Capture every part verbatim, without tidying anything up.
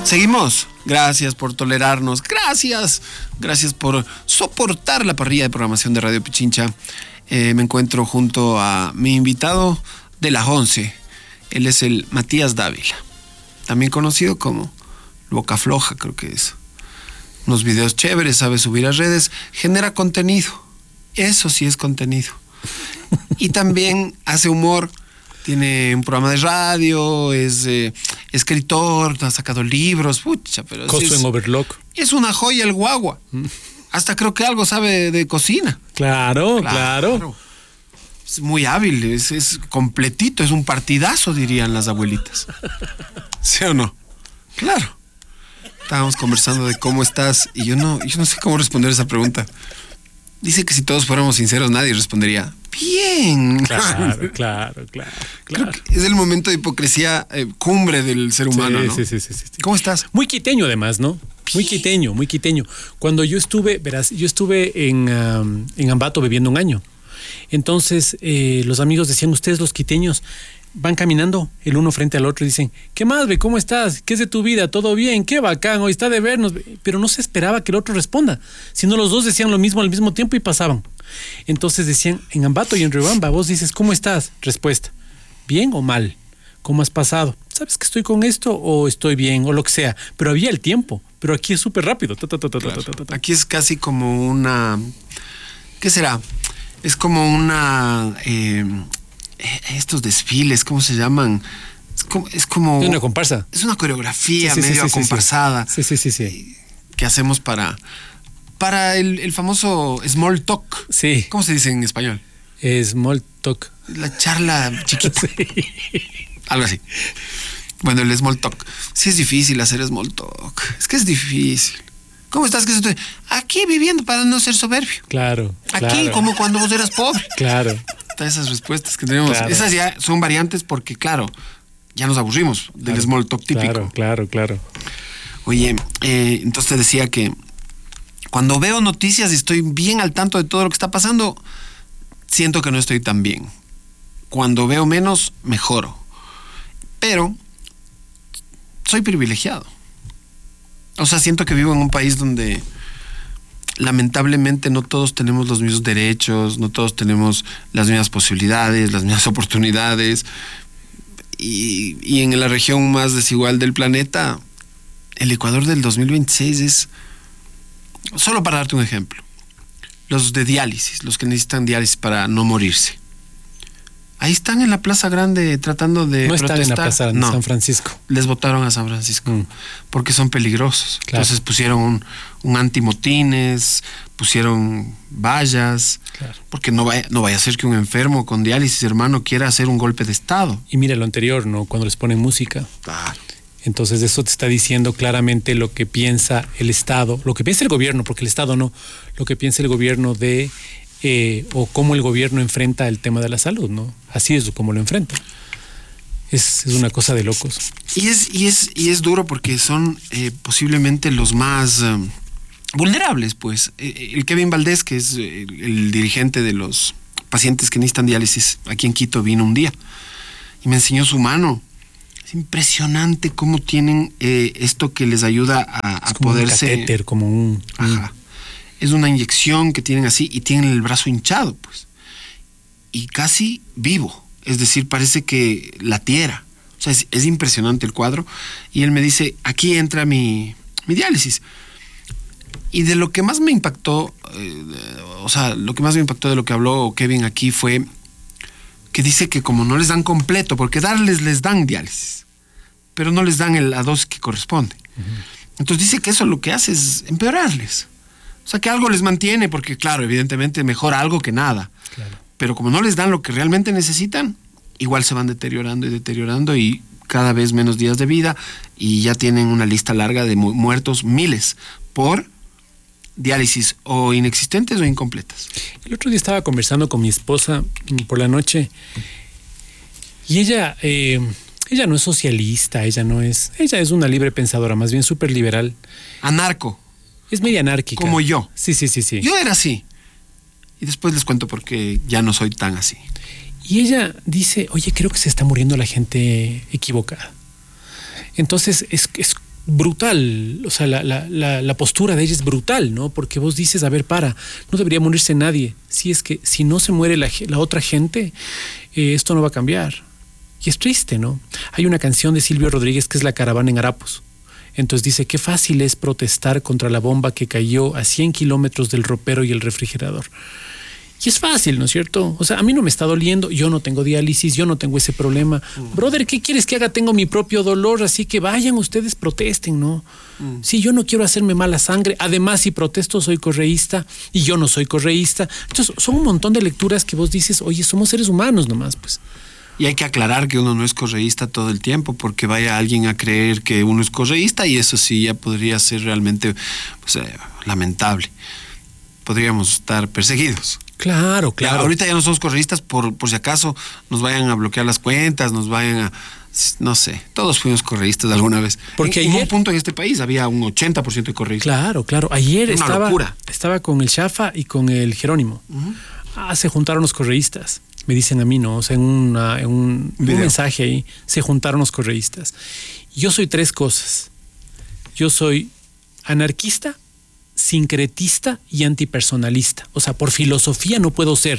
Seguimos. Gracias por tolerarnos. Gracias. Gracias por soportar la parrilla de programación de Radio Pichincha. Eh, me encuentro junto a mi invitado de las once. Él es el Matías Dávila, también conocido como Boca Floja, creo que es. Unos videos chéveres, sabe subir a redes, genera contenido. Eso sí es contenido. Y también hace humor. Tiene un programa de radio, es eh, escritor, ha sacado libros, pucha, pero Coso es, en Overlock. Es una joya el guagua. Mm. Hasta creo que algo sabe de, de cocina. Claro, claro, claro. Es muy hábil, es, es completito, es un partidazo, dirían las abuelitas. ¿Sí o no? Claro. Estábamos conversando de cómo estás y yo no, yo no sé cómo responder esa pregunta. Dice que si todos fuéramos sinceros nadie respondería bien. Claro, claro, claro. Creo que es el momento de hipocresía eh, cumbre del ser humano, sí, ¿no? Sí, sí, sí, sí, sí. ¿Cómo estás? Muy quiteño además, ¿no? Muy quiteño, muy quiteño. Cuando yo estuve, verás, yo estuve en, um, en Ambato viviendo un año. Entonces eh, los amigos decían, ustedes los quiteños van caminando el uno frente al otro y dicen, ¿qué más, ve? ¿Cómo estás? ¿Qué es de tu vida? ¿Todo bien? ¡Qué bacán! Hoy está de vernos. Pero no se esperaba que el otro responda, sino los dos decían lo mismo al mismo tiempo y pasaban. Entonces decían, en Ambato y en Riobamba, vos dices, ¿cómo estás? Respuesta, ¿bien o mal? ¿Cómo has pasado? ¿Sabes que estoy con esto o estoy bien o lo que sea? Pero había el tiempo, pero aquí es súper rápido. Ta, ta, ta, ta, claro. ta, ta, ta. Aquí es casi como una... ¿Qué será? Es como una... Eh, estos desfiles, ¿cómo se llaman? Es como... Es, como, es una comparsa. Es una coreografía sí, sí, medio sí, sí, acomparsada. Sí, sí, sí, sí. sí. Que hacemos para... Para el, el famoso small talk. Sí. ¿Cómo se dice en español? Small talk. La charla chiquita. Sí. Algo así. Bueno, el small talk. Sí es difícil hacer small talk. Es que es difícil. ¿Cómo estás? ¿Qué estoy? Aquí viviendo para no ser soberbio. Claro. Aquí claro. como cuando vos eras pobre. Claro. Todas esas respuestas que tenemos. Claro. Esas ya son variantes porque, claro, ya nos aburrimos del claro. small talk típico. Claro, claro, claro. Oye, eh, entonces te decía que cuando veo noticias y estoy bien al tanto de todo lo que está pasando, siento que no estoy tan bien. Cuando veo menos, mejoro. Pero soy privilegiado. O sea, siento que vivo en un país donde lamentablemente no todos tenemos los mismos derechos, no todos tenemos las mismas posibilidades, las mismas oportunidades. Y, y en la región más desigual del planeta, el Ecuador del dos mil veintiséis es... Solo para darte un ejemplo, los de diálisis, los que necesitan diálisis para no morirse. Ahí están en la Plaza Grande tratando de no protestar. están en la Plaza de no, San Francisco. Les votaron a San Francisco mm. porque son peligrosos. Claro. Entonces pusieron un, un antimotines, pusieron vallas, claro. porque no vaya, no vaya a ser que un enfermo con diálisis, hermano, quiera hacer un golpe de estado. Y mira lo anterior, ¿no? Cuando les ponen música. Claro. Entonces eso te está diciendo claramente lo que piensa el Estado, lo que piensa el gobierno, porque el Estado no, lo que piensa el gobierno de, eh, o cómo el gobierno enfrenta el tema de la salud, ¿no? Así es como lo enfrenta. Es, es una cosa de locos. Y es, y es, y es duro porque son eh, posiblemente los más um, vulnerables, pues. Eh, el Kevin Valdés, que es el, el dirigente de los pacientes que necesitan diálisis, aquí en Quito vino un día y me enseñó su mano. Es impresionante cómo tienen eh, esto que les ayuda a, a es como poderse... un catéter, como un... Ajá. Es una inyección que tienen así y tienen el brazo hinchado, pues. Y casi vivo. Es decir, parece que latiera. O sea, es, es impresionante el cuadro. Y él me dice, aquí entra mi, mi diálisis. Y de lo que más me impactó, eh, o sea, lo que más me impactó de lo que habló Kevin aquí fue... que dice que como no les dan completo, porque darles les dan diálisis, pero no les dan el, la dosis que corresponde. Uh-huh. Entonces dice que eso lo que hace es empeorarles. O sea, que algo les mantiene, porque claro, evidentemente mejor algo que nada. Claro. Pero como no les dan lo que realmente necesitan, igual se van deteriorando y deteriorando y cada vez menos días de vida y ya tienen una lista larga de mu- muertos, miles, por diálisis o inexistentes o incompletas. El otro día estaba conversando con mi esposa por la noche y ella, eh, ella no es socialista, ella no es, ella es una libre pensadora, más bien súper liberal. Anarco. Es media anárquica. Como yo. Sí, sí, sí, sí. Yo era así. Y después les cuento por qué ya no soy tan así. Y ella dice, oye, creo que se está muriendo la gente equivocada. Entonces es, es brutal, o sea, la, la, la, la postura de ella es brutal, ¿no? Porque vos dices, a ver, para, no debería morirse nadie. Si es que, si no se muere la, la otra gente, eh, esto no va a cambiar. Y es triste, ¿no? Hay una canción de Silvio Rodríguez que es La caravana en harapos. Entonces dice, qué fácil es protestar contra la bomba que cayó a cien kilómetros del ropero y el refrigerador. Y es fácil, ¿no es cierto? O sea, a mí no me está doliendo, yo no tengo diálisis, yo no tengo ese problema. Mm. Brother, ¿qué quieres que haga? Tengo mi propio dolor, así que vayan ustedes, protesten, ¿no? Mm. Sí, yo no quiero hacerme mala sangre. Además, si protesto, soy correísta y yo no soy correísta. Entonces, son un montón de lecturas que vos dices, oye, somos seres humanos nomás, pues. Y hay que aclarar que uno no es correísta todo el tiempo, porque vaya alguien a creer que uno es correísta y eso sí ya podría ser realmente pues, eh, lamentable. Podríamos estar perseguidos. Claro, claro. Ya, ahorita ya no somos correístas por, por si acaso nos vayan a bloquear las cuentas, nos vayan a... No sé, todos fuimos correístas alguna vez. Porque en, ayer, en un punto en este país había un ochenta por ciento de correístas. Claro, claro. Ayer Una estaba, locura. estaba con el Chafa y con el Jerónimo. Uh-huh. Ah, se juntaron los correístas. Me dicen a mí, ¿no? O sea, en, una, en un, un mensaje ahí, se juntaron los correístas. Yo soy tres cosas. Yo soy anarquista, sincretista y antipersonalista. O sea, por filosofía no puedo ser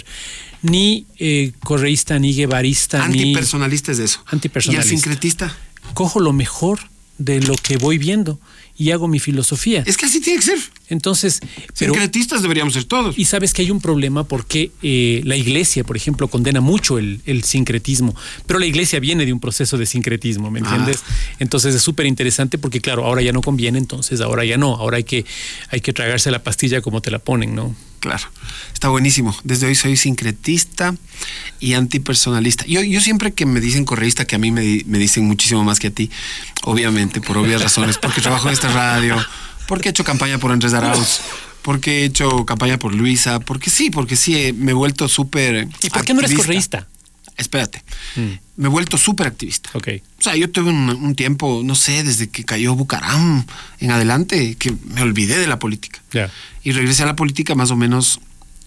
ni eh, correísta, ni guevarista, antipersonalista ni... es eso. Antipersonalista. ¿Y el sincretista? Cojo lo mejor de lo que voy viendo y hago mi filosofía. Es que así tiene que ser. Entonces, pero, sincretistas deberíamos ser todos. Y sabes que hay un problema porque eh, la iglesia, por ejemplo, condena mucho el, el sincretismo, pero la iglesia viene de un proceso de sincretismo, ¿me entiendes? Ah. Entonces es súper interesante porque, claro, ahora ya no conviene, entonces ahora ya no, ahora hay que, hay que tragarse la pastilla como te la ponen, ¿no? Claro, está buenísimo. Desde hoy soy sincretista y antipersonalista. Yo, yo siempre que me dicen correísta, que a mí me, me dicen muchísimo más que a ti, obviamente, por obvias razones, porque trabajo en esta radio, porque he hecho campaña por Andrés Arauz, porque he hecho campaña por Luisa, porque sí, porque sí, me he vuelto súper ¿Y por qué no eres correísta? Espérate, mm. me he vuelto súper activista. Okay. O sea, yo tuve un, un tiempo, no sé, desde que cayó Bucaram en adelante, que me olvidé de la política. Yeah. Y regresé a la política más o menos,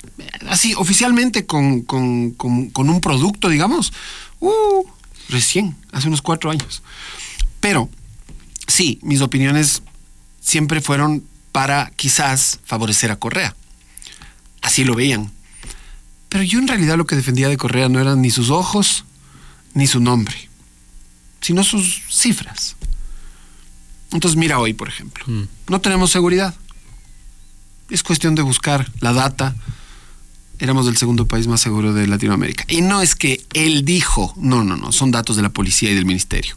así, oficialmente, con, con, con, con un producto, digamos, uh, recién, hace unos cuatro años. Pero, sí, mis opiniones siempre fueron para quizás favorecer a Correa. Así lo veían. Pero yo en realidad lo que defendía de Correa no eran ni sus ojos ni su nombre, sino sus cifras. Entonces mira hoy, por ejemplo, mm. no tenemos seguridad. Es cuestión de buscar la data. Éramos el segundo país más seguro de Latinoamérica. Y no es que él dijo, no, no, no, son datos de la policía y del ministerio.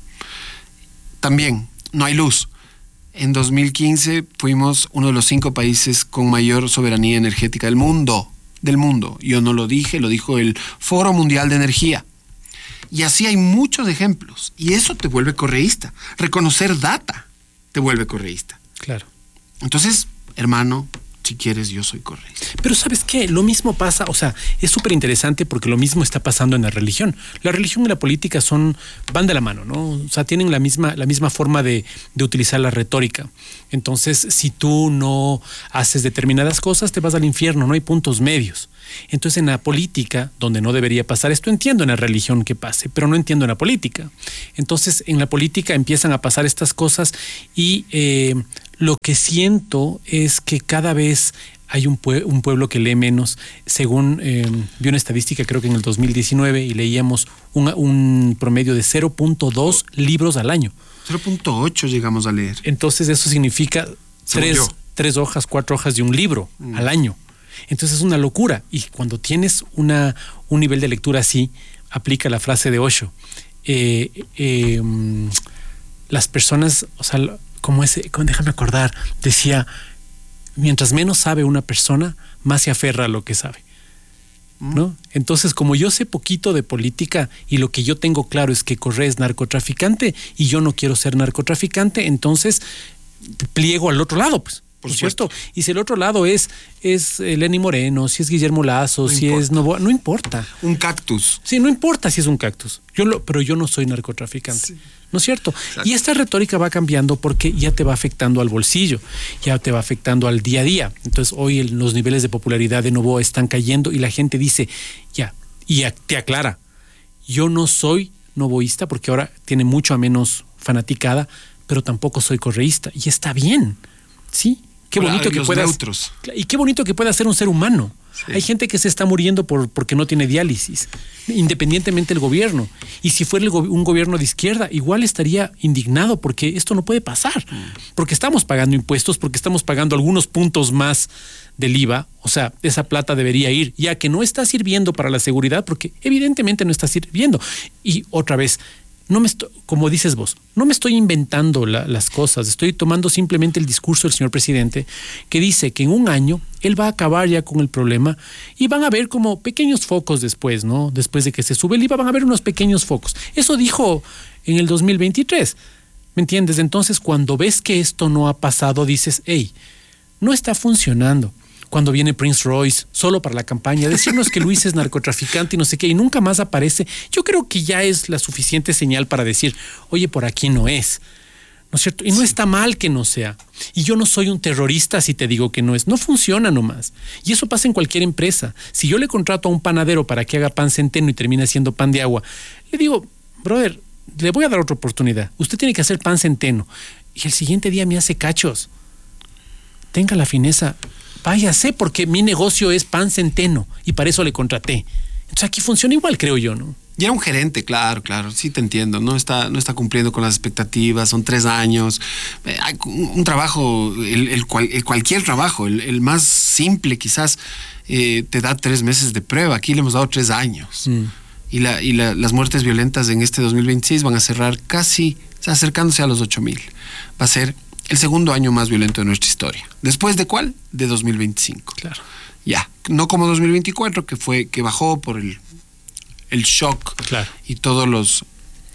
También, no hay luz. En dos mil quince fuimos uno de los cinco países con mayor soberanía energética del mundo. del mundo. Yo no lo dije, lo dijo el Foro Mundial de Energía. Y así hay muchos ejemplos. Y eso te vuelve correísta. Reconocer data te vuelve correísta. Claro. Entonces, hermano, si quieres, yo soy correísta. Pero ¿sabes qué? Lo mismo pasa, o sea, es súper interesante porque lo mismo está pasando en la religión. La religión y la política son, van de la mano, ¿no? O sea, tienen la misma, la misma forma de, de utilizar la retórica. Entonces, si tú no haces determinadas cosas, te vas al infierno, no hay puntos medios. Entonces, en la política, donde no debería pasar esto, entiendo en la religión que pase, pero no entiendo en la política. Entonces, en la política empiezan a pasar estas cosas y eh, lo que siento es que cada vez hay un, pue- un pueblo que lee menos. Según eh, vi una estadística, creo que en el dos mil diecinueve, y leíamos un, un promedio de cero punto dos libros al año. cero punto ocho llegamos a leer. Entonces eso significa tres, tres hojas, cuatro hojas de un libro mm. al año. Entonces es una locura. Y cuando tienes una, un nivel de lectura así, aplica la frase de Osho. Eh, eh, las personas, o sea, como ese, déjame acordar, decía, mientras menos sabe una persona, más se aferra a lo que sabe, ¿no? Entonces, como yo sé poquito de política y lo que yo tengo claro es que Correa es narcotraficante y yo no quiero ser narcotraficante, entonces pliego al otro lado, pues. Por supuesto. Y si el otro lado es, es Lenny Moreno, si es Guillermo Lazo, no si importa. es Novoa, no importa. Un cactus. Sí, no importa si es un cactus. Yo lo, pero yo no soy narcotraficante. Sí. ¿No es cierto? Exacto. Y esta retórica va cambiando porque ya te va afectando al bolsillo, ya te va afectando al día a día. Entonces hoy el, los niveles de popularidad de Novoa están cayendo y la gente dice, ya, y te aclara, yo no soy novoísta porque ahora tiene mucho a menos fanaticada, pero tampoco soy correísta. Y está bien, ¿sí? Qué Claro, bonito que los puedas... neutros. Y qué bonito que pueda ser un ser humano. Sí. Hay gente que se está muriendo por, porque no tiene diálisis, independientemente del gobierno. Y si fuera el go- un gobierno de izquierda, igual estaría indignado porque esto no puede pasar. Porque estamos pagando impuestos, porque estamos pagando algunos puntos más del I V A. O sea, esa plata debería ir, ya que no está sirviendo para la seguridad, porque evidentemente no está sirviendo. Y otra vez, no me estoy, como dices vos, no me estoy inventando la, las cosas, estoy tomando simplemente el discurso del señor presidente que dice que en un año él va a acabar ya con el problema y van a haber como pequeños focos después, ¿no? Después de que se sube el I V A van a haber unos pequeños focos. Eso dijo en el dos mil veintitrés, ¿me entiendes? Entonces cuando ves que esto no ha pasado dices, hey, no está funcionando. Cuando viene Prince Royce, solo para la campaña, decirnos que Luis es narcotraficante y no sé qué, y nunca más aparece, yo creo que ya es la suficiente señal para decir, oye, por aquí no es, ¿no es cierto? Y no sí. está mal que no sea. Y yo no soy un terrorista si te digo que no es. No funciona nomás. Y eso pasa en cualquier empresa. Si yo le contrato a un panadero para que haga pan centeno y termine haciendo pan de agua, le digo, brother, le voy a dar otra oportunidad. Usted tiene que hacer pan centeno. Y el siguiente día me hace cachos. Tenga la fineza. Váyase, porque mi negocio es pan centeno y para eso le contraté. Entonces aquí funciona igual, creo yo, ¿no? Y era un gerente, claro, claro, sí te entiendo. No está, no está cumpliendo con las expectativas, son tres años. Eh, hay un, un trabajo, el, el, cual, el cualquier trabajo, el, el más simple quizás, eh, te da tres meses de prueba. Aquí le hemos dado tres años. Mm. Y, la, y la, las muertes violentas en este dos mil veintiséis van a cerrar casi, o sea, acercándose a los ocho mil. Va a ser el segundo año más violento de nuestra historia. ¿Después de cuál? De dos mil veinticinco. Claro. Ya, no como dos mil veinticuatro, que fue que bajó por el, el shock claro. y todos los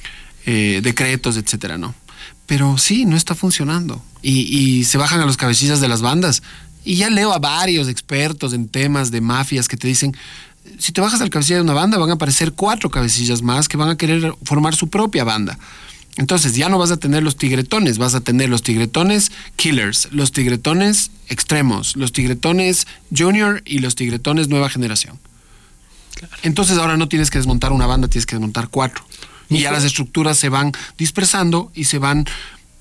eh, decretos, etcétera, ¿no? Pero sí, no está funcionando. Y, y se bajan a los cabecillas de las bandas. Y ya leo a varios expertos en temas de mafias que te dicen, si te bajas al cabecilla de una banda, van a aparecer cuatro cabecillas más que van a querer formar su propia banda. Entonces ya no vas a tener los tigretones, vas a tener los tigretones killers, los tigretones extremos, los tigretones junior y los tigretones nueva generación. Claro. Entonces ahora no tienes que desmontar una banda, tienes que desmontar cuatro. Y ya las estructuras se van dispersando y se van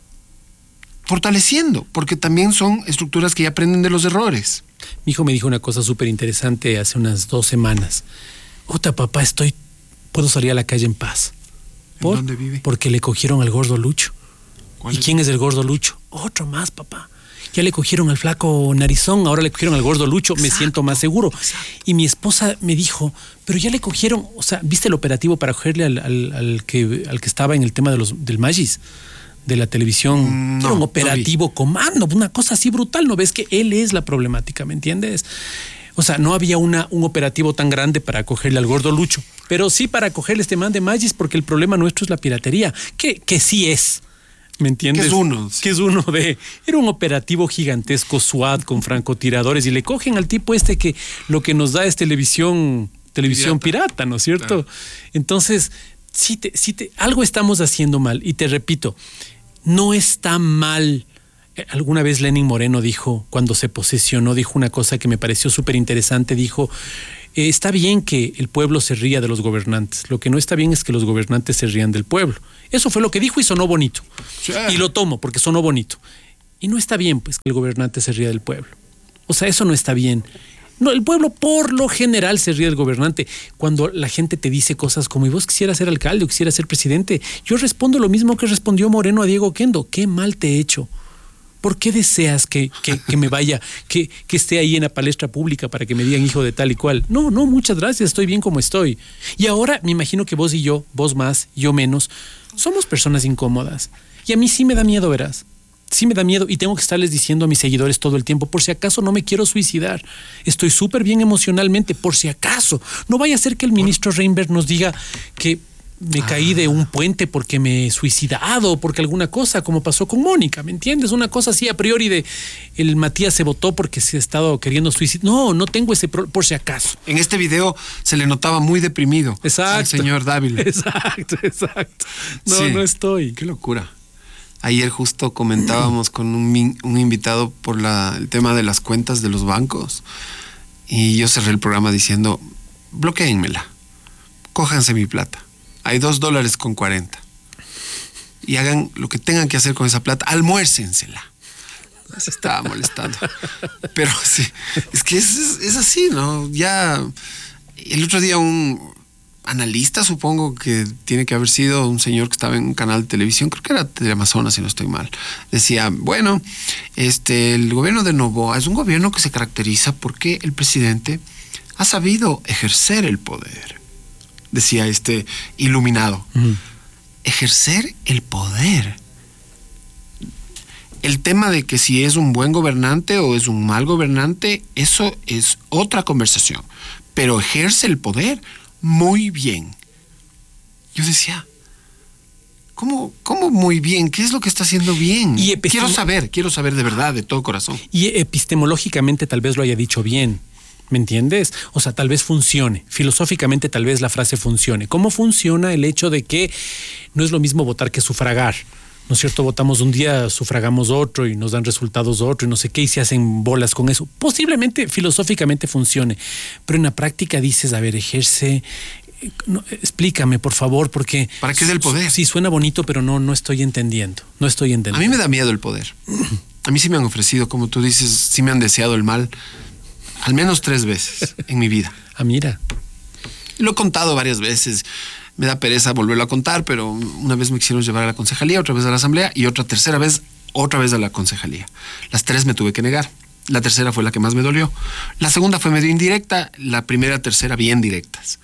fortaleciendo, porque también son estructuras que ya aprenden de los errores. Mi hijo me dijo una cosa súper interesante hace unas dos semanas. Ota, papá, estoy, puedo salir a la calle en paz. ¿Por? ¿Dónde vive? Porque le cogieron al gordo Lucho. ¿Y es? quién es el gordo Lucho? Otro más, papá. Ya le cogieron al flaco Narizón, ahora le cogieron al gordo Lucho, exacto, me siento más seguro. Exacto. Y mi esposa me dijo, pero ya le cogieron, o sea, ¿viste el operativo para cogerle al, al, al, que, al que estaba en el tema de los, del Magis? De la televisión, mm, no, era un operativo no comando, una cosa así brutal, ¿no ves que él es la problemática, ¿me entiendes? O sea, no había una, un operativo tan grande para cogerle al gordo Lucho, pero sí para cogerle este man de Magis, porque el problema nuestro es la piratería, que, que sí es, ¿me entiendes? Que es uno. Que es uno de... Era un operativo gigantesco SWAT con francotiradores y le cogen al tipo este que lo que nos da es televisión, televisión pirata, pirata ¿no es cierto? Claro. Entonces, sí te, sí te, algo estamos haciendo mal y te repito, no está mal. Alguna vez Lenin Moreno dijo, cuando se posesionó, dijo una cosa que me pareció súper interesante, dijo, eh, está bien que el pueblo se ría de los gobernantes, lo que no está bien es que los gobernantes se rían del pueblo. Eso fue lo que dijo y sonó bonito. Sí. Y lo tomo porque sonó bonito. Y no está bien, pues, que el gobernante se ría del pueblo. O sea, eso no está bien. No, el pueblo por lo general se ríe del gobernante. Cuando la gente te dice cosas como, ¿y vos quisieras ser alcalde o quisieras ser presidente? Yo respondo lo mismo que respondió Moreno a Diego Oquendo. ¿Qué mal te he hecho? ¿Por qué deseas que, que, que me vaya, que, que esté ahí en la palestra pública para que me digan hijo de tal y cual? No, no, muchas gracias, estoy bien como estoy. Y ahora me imagino que vos y yo, vos más, yo menos, somos personas incómodas. Y a mí sí me da miedo, verás. Sí me da miedo y tengo que estarles diciendo a mis seguidores todo el tiempo, por si acaso no me quiero suicidar. Estoy súper bien emocionalmente, por si acaso. No vaya a ser que el ministro Reinberg nos diga que me caí de un puente porque me he suicidado o porque alguna cosa, como pasó con Mónica, ¿me entiendes? Una cosa así a priori de el Matías se votó porque se ha estado queriendo suicidar. No, no tengo ese pro, por si acaso. En este video se le notaba muy deprimido. Exacto. Al señor Dávila. Exacto, exacto. No, sí, no estoy. Qué locura. Ayer justo comentábamos con un, un invitado por la, el tema de las cuentas de los bancos y yo cerré el programa diciendo, bloquéenmela, cójanse mi plata. Hay dos dólares con cuarenta. y hagan lo que tengan que hacer con esa plata, almuércensela. Se estaba molestando. Pero sí, es que es, es, es así, ¿no? Ya el otro día un analista, supongo que tiene que haber sido un señor que estaba en un canal de televisión, creo que era de Amazonas, si no estoy mal, decía, bueno, este, el gobierno de Noboa es un gobierno que se caracteriza porque el presidente ha sabido ejercer el poder, decía este iluminado. Uh-huh. Ejercer el poder. El tema de que si es un buen gobernante o es un mal gobernante, eso es otra conversación, pero ejerce el poder muy bien. Yo decía, ¿cómo, cómo muy bien? ¿Qué es lo que está haciendo bien? Y epistem- quiero saber, quiero saber de verdad, de todo corazón. Y epistemológicamente tal vez lo haya dicho bien, ¿me entiendes? O sea, tal vez funcione. Filosóficamente tal vez la frase funcione. ¿Cómo funciona el hecho de que no es lo mismo votar que sufragar? ¿No es cierto? Votamos un día, sufragamos otro y nos dan resultados otro y no sé qué, y se hacen bolas con eso. Posiblemente, filosóficamente funcione, pero en la práctica dices, a ver, ejerce, no, explícame, por favor, porque... ¿Para qué es el poder? Sí, suena bonito, pero no, no estoy entendiendo, no estoy entendiendo. A mí me da miedo el poder. A mí sí me han ofrecido, como tú dices, sí me han deseado el mal, al menos tres veces en mi vida. Ah, mira. Lo he contado varias veces. Me da pereza volverlo a contar, pero una vez me quisieron llevar a la concejalía, otra vez a la asamblea y otra tercera vez, otra vez a la concejalía. Las tres me tuve que negar. La tercera fue la que más me dolió. La segunda fue medio indirecta, la primera, tercera bien directas.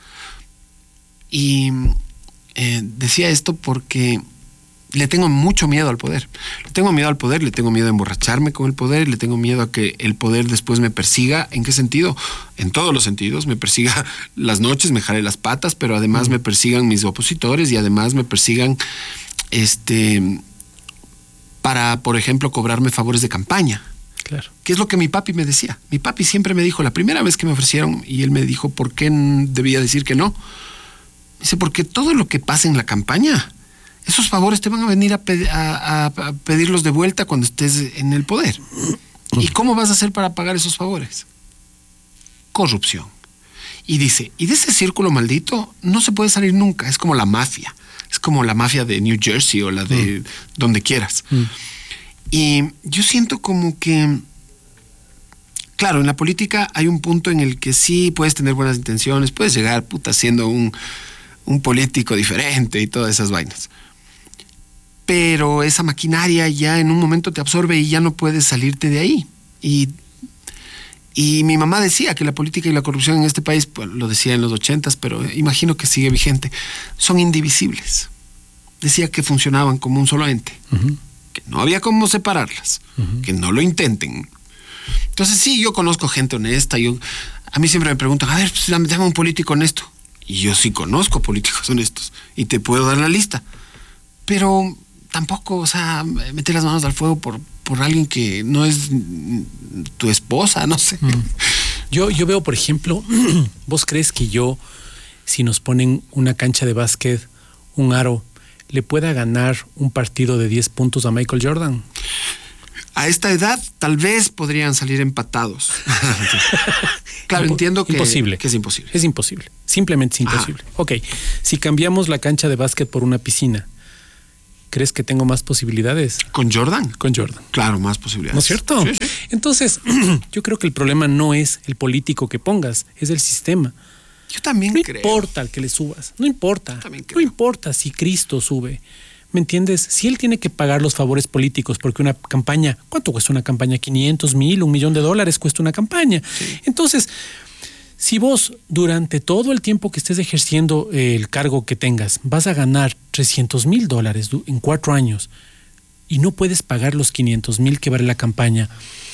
Y eh, decía esto porque le tengo mucho miedo al poder. Le tengo miedo al poder, le tengo miedo a emborracharme con el poder, le tengo miedo a que el poder después me persiga. ¿En qué sentido? En todos los sentidos. Me persiga las noches, me jale las patas, pero además me persigan mis opositores y además me persigan este, para, por ejemplo, cobrarme favores de campaña. Claro. ¿Qué es lo que mi papi me decía? Mi papi siempre me dijo, la primera vez que me ofrecieron, y él me dijo, ¿por qué debía decir que no? Dice, porque todo lo que pasa en la campaña, esos favores te van a venir a, pe- a, a, a pedirlos de vuelta cuando estés en el poder. ¿Y cómo vas a hacer para pagar esos favores? Corrupción. Y dice, y de ese círculo maldito no se puede salir nunca. Es como la mafia. Es como la mafia de New Jersey o la de mm. donde quieras. Mm. Y yo siento como que, claro, en la política hay un punto en el que sí puedes tener buenas intenciones, puedes llegar, puta, siendo un, un político diferente y todas esas vainas. Pero esa maquinaria ya en un momento te absorbe y ya no puedes salirte de ahí. Y, y mi mamá decía que la política y la corrupción en este país, pues, lo decía en los ochentas, pero imagino que sigue vigente, son indivisibles. Decía que funcionaban como un solo ente, uh-huh. que no había cómo separarlas, uh-huh. que no lo intenten. Entonces sí, yo conozco gente honesta. Yo, a mí siempre me preguntan, a ver, pues, dame un político honesto. Y yo sí conozco políticos honestos y te puedo dar la lista. Pero tampoco, o sea, meter las manos al fuego por, por alguien que no es tu esposa, no sé. Mm. Yo, yo veo, por ejemplo, ¿vos crees que yo, si nos ponen una cancha de básquet, un aro, le pueda ganar un partido de diez puntos a Michael Jordan? A esta edad, tal vez podrían salir empatados. Claro, Impo- entiendo que, imposible. que es imposible. Es imposible. Simplemente es imposible. Ah. Ok, si cambiamos la cancha de básquet por una piscina, ¿crees que tengo más posibilidades? ¿Con Jordan? Con Jordan. Claro, más posibilidades. ¿No es cierto? Sí, sí. Entonces, yo creo que el problema no es el político que pongas, es el sistema. Yo también no creo. No importa el que le subas, no importa. No importa si Cristo sube. ¿Me entiendes? Si él tiene que pagar los favores políticos porque una campaña, ¿cuánto cuesta una campaña? quinientos mil, un millón de dólares cuesta una campaña. Sí. Entonces, si vos durante todo el tiempo que estés ejerciendo el cargo que tengas vas a ganar trescientos mil dólares en cuatro años y no puedes pagar los quinientos mil que vale la campaña,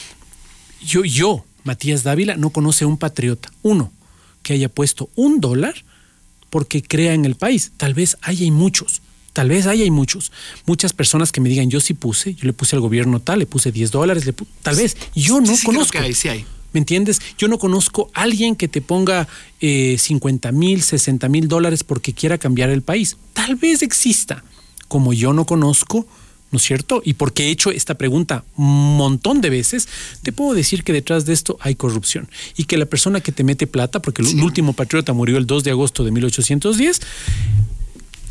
yo, yo, Matías Dávila, no conoce a un patriota, uno, que haya puesto un dólar porque crea en el país. Tal vez haya y muchos. Tal vez haya y muchos. Muchas personas que me digan, yo sí puse, yo le puse al gobierno tal, le puse diez dólares, le pu- tal vez. Yo no sí, sí, conozco. Creo que hay, sí hay. ¿Me entiendes? Yo no conozco a alguien que te ponga eh, cincuenta mil, sesenta mil dólares porque quiera cambiar el país. Tal vez exista. Como yo no conozco, ¿no es cierto? Y porque he hecho esta pregunta un montón de veces, te puedo decir que detrás de esto hay corrupción. Y que la persona que te mete plata, porque sí. el último patriota murió el dos de agosto de mil ochocientos diez,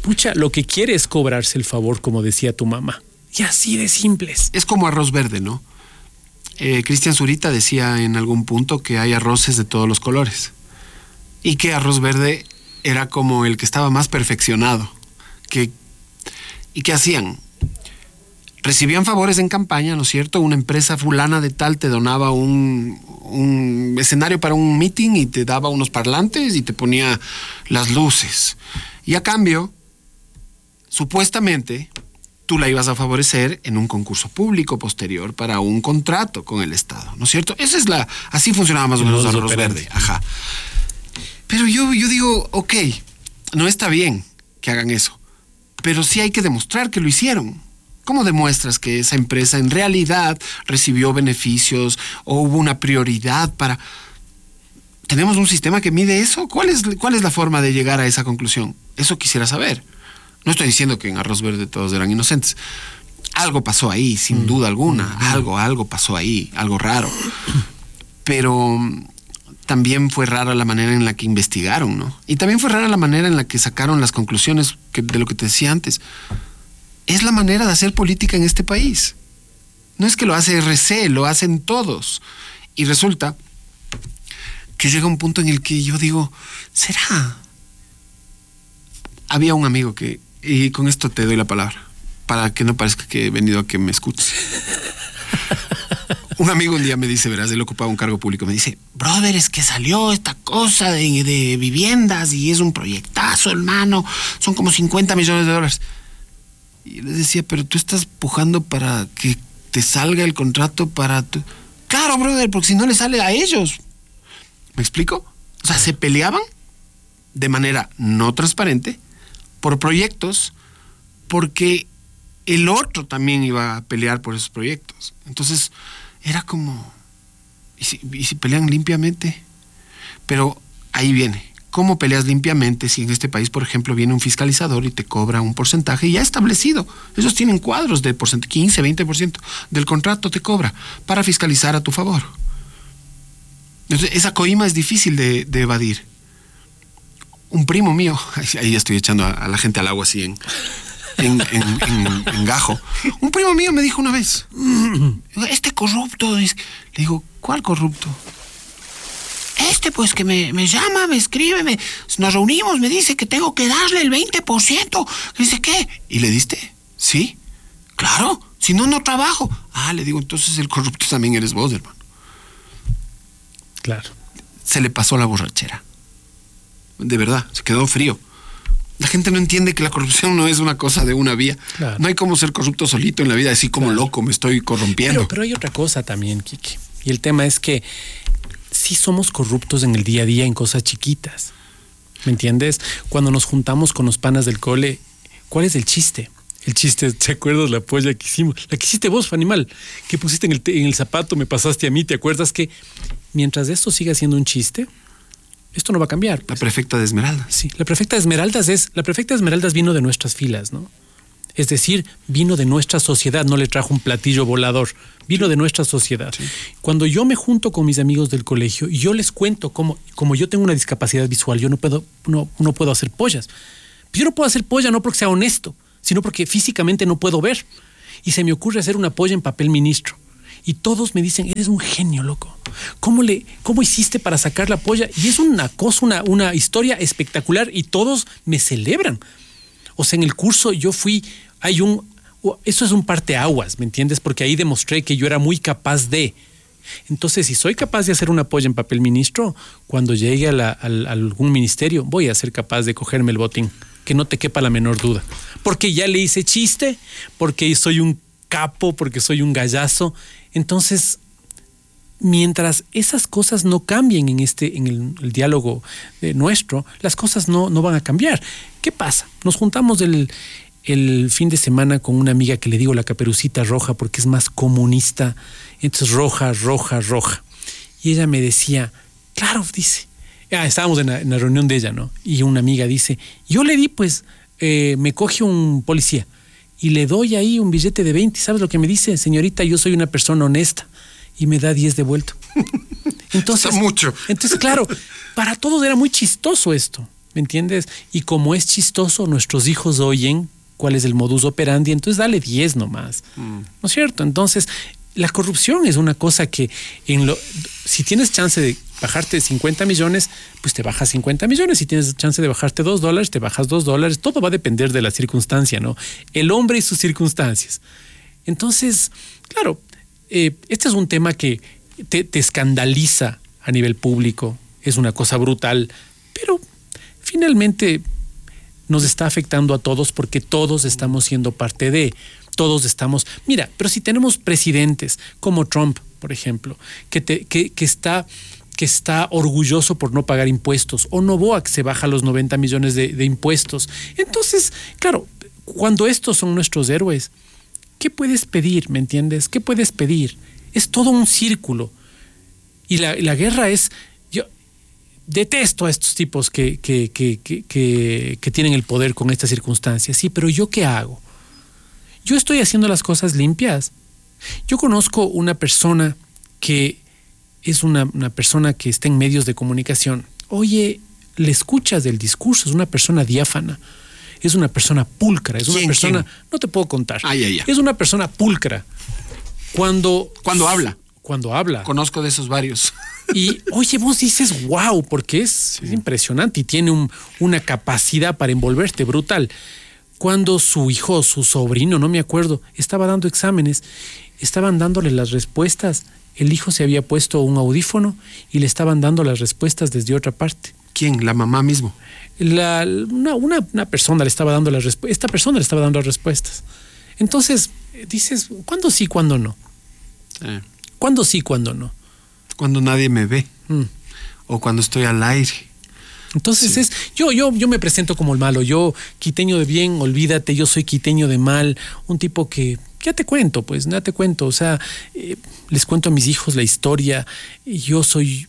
pucha, lo que quiere es cobrarse el favor, como decía tu mamá. Y así de simples. Es como arroz verde, ¿no? Eh, Cristian Zurita decía en algún punto que hay arroces de todos los colores. Y que arroz verde era como el que estaba más perfeccionado. Que, ¿Y qué hacían? Recibían favores en campaña, ¿no es cierto? Una empresa fulana de tal te donaba un, un escenario para un meeting y te daba unos parlantes y te ponía las luces. Y a cambio, supuestamente, tú la ibas a favorecer en un concurso público posterior para un contrato con el Estado, ¿no es cierto? Esa es la, así funcionaba más o menos Arroz Verde. Ajá. Pero yo, yo digo, ok, no está bien que hagan eso, pero sí hay que demostrar que lo hicieron. ¿Cómo demuestras que esa empresa en realidad recibió beneficios o hubo una prioridad para... ¿Tenemos un sistema que mide eso? ¿Cuál es, cuál es la forma de llegar a esa conclusión? Eso quisiera saber. No estoy diciendo que en Arroz Verde todos eran inocentes. Algo pasó ahí, sin mm. duda alguna. Mm. Algo, algo pasó ahí, algo raro. Pero también fue rara la manera en la que investigaron, ¿no? Y también fue rara la manera en la que sacaron las conclusiones que, de lo que te decía antes. Es la manera de hacer política en este país. No es que lo hace R C, lo hacen todos. Y resulta que llega un punto en el que yo digo, ¿será? Había un amigo que, y con esto te doy la palabra, para que no parezca que he venido a que me escuches. Un amigo un día me dice, verás, él ocupaba un cargo público, me dice, brother, es que salió esta cosa de, de viviendas y es un proyectazo, hermano, son como cincuenta millones de dólares. Y les decía, pero tú estás pujando para que te salga el contrato para... Tu... Claro, brother, porque si no le sale a ellos. ¿Me explico? O sea, se peleaban de manera no transparente por proyectos porque el otro también iba a pelear por esos proyectos. Entonces, era como... ¿Y si, y si pelean limpiamente? Pero ahí viene. ¿Cómo peleas limpiamente si en este país, por ejemplo, viene un fiscalizador y te cobra un porcentaje ya establecido? Ellos tienen cuadros de porcentaje, quince, veinte por ciento del contrato te cobra para fiscalizar a tu favor. Entonces, esa coima es difícil de, de evadir. Un primo mío, ahí estoy echando a, a la gente al agua así en, en, en, en, en gajo. Un primo mío me dijo una vez, este corrupto es... Le digo, ¿cuál corrupto? Este pues que me, me llama, me escribe, me, nos reunimos, me dice que tengo que darle el veinte por ciento. Dice, ¿qué? ¿Y le diste? Sí. Claro, si no, no trabajo. Ah, le digo, entonces el corrupto también eres vos, hermano. Claro. Se le pasó la borrachera. De verdad, se quedó frío. La gente no entiende que la corrupción no es una cosa de una vía. Claro. No hay como ser corrupto solito en la vida, así como claro. Loco, me estoy corrompiendo. Pero, pero hay otra cosa también, Kiki. Y el tema es que sí somos corruptos en el día a día en cosas chiquitas. ¿Me entiendes? Cuando nos juntamos con los panas del cole, ¿cuál es el chiste? El chiste, ¿te acuerdas la polla que hicimos? La que hiciste vos, animal, que pusiste en el, en el zapato, me pasaste a mí, ¿te acuerdas que mientras esto siga siendo un chiste, esto no va a cambiar? Pues. La prefecta de Esmeraldas. Sí, la prefecta de Esmeraldas es, la prefecta de Esmeraldas vino de nuestras filas, ¿no? Es decir, vino de nuestra sociedad, no le trajo un platillo volador, vino sí. de nuestra sociedad. Sí. Cuando yo me junto con mis amigos del colegio y yo les cuento cómo, como yo tengo una discapacidad visual, yo no puedo, no, no puedo hacer pollas. Yo no puedo hacer polla no porque sea honesto, sino porque físicamente no puedo ver. Y se me ocurre hacer una polla en papel ministro. Y todos me dicen, eres un genio, loco. ¿Cómo, le, cómo hiciste para sacar la polla? Y es una cosa, una, una historia espectacular y todos me celebran. O sea, en el curso yo fui, hay un, eso es un parteaguas, ¿me entiendes? Porque ahí demostré que yo era muy capaz de. Entonces, si soy capaz de hacer una polla en papel ministro, cuando llegue a, la, a, a algún ministerio, voy a ser capaz de cogerme el botín. Que no te quepa la menor duda. Porque ya le hice chiste, porque soy un capo, porque soy un gallazo. Entonces, mientras esas cosas no cambien en este, en el, el diálogo eh, nuestro, las cosas no, no van a cambiar. ¿Qué pasa? Nos juntamos el, el fin de semana con una amiga que le digo la Caperucita Roja porque es más comunista. Entonces, roja, roja, roja. Y ella me decía, claro, dice. Ah, estábamos en la, en la reunión de ella, ¿no? Y una amiga dice, yo le di, pues, eh, me coge un policía y le doy ahí un billete de veinte. ¿Sabes lo que me dice? Señorita, yo soy una persona honesta. Y me da diez de vuelto. Entonces, mucho. Entonces, claro, para todos era muy chistoso esto. ¿me entiendes? Y como es chistoso, nuestros hijos oyen cuál es el modus operandi, entonces dale diez nomás, mm. ¿no es cierto? Entonces, la corrupción es una cosa que en lo, si tienes chance de bajarte cincuenta millones, pues te bajas cincuenta millones. Si tienes chance de bajarte dos dólares, te bajas dos dólares. Todo va a depender de la circunstancia, ¿no? El hombre y sus circunstancias. Entonces, claro, eh, este es un tema que te, te escandaliza a nivel público. Es una cosa brutal, pero finalmente nos está afectando a todos porque todos estamos siendo parte de... Todos estamos... Mira, pero si tenemos presidentes como Trump, por ejemplo, que, te, que, que, está, que está orgulloso por no pagar impuestos, o Noboa que se baja los noventa millones de, de impuestos. Entonces, claro, cuando estos son nuestros héroes, ¿qué puedes pedir? ¿Me entiendes? ¿Qué puedes pedir? Es todo un círculo. Y la, la guerra es... Yo detesto a estos tipos que, que, que, que, que, que tienen el poder con estas circunstancias. Sí, pero ¿yo qué hago? Yo estoy haciendo las cosas limpias. Yo conozco una persona que es una, una persona que está en medios de comunicación. Oye, le escuchas del discurso, es una persona diáfana, es una persona pulcra, es una ¿Quién, persona, quién? no te puedo contar, Ay, ay, ay. es una persona pulcra. Cuando, Cuando habla. Cuando habla. Conozco de esos varios. Y oye, vos dices, wow, porque es, sí. es impresionante y tiene un, una capacidad para envolverte brutal. Cuando su hijo, su sobrino, no me acuerdo, estaba dando exámenes, estaban dándole las respuestas, el hijo se había puesto un audífono y le estaban dando las respuestas desde otra parte. ¿Quién? ¿La mamá mismo? La, una, una, una persona le estaba dando las respuestas, esta persona le estaba dando las respuestas. Entonces, dices, ¿cuándo sí, cuándo no? Sí. ¿Cuándo sí, cuándo no? Cuando nadie me ve. Mm. O cuando estoy al aire. Entonces sí. es, yo, yo, yo me presento como el malo, yo quiteño de bien, olvídate, yo soy quiteño de mal, un tipo que, ya te cuento, pues, ya te cuento, o sea, eh, les cuento a mis hijos la historia, yo soy